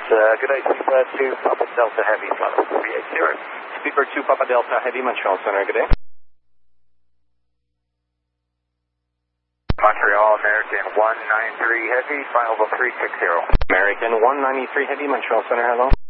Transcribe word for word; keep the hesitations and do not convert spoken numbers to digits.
Uh, good day, Speedbird two, Papa Delta Heavy, flight level three eight zero. Speedbird two, Papa Delta Heavy, Montreal Center, good day. Montreal, American one nine three Heavy, flight level three six zero. American one ninety-three Heavy, Montreal Center, hello.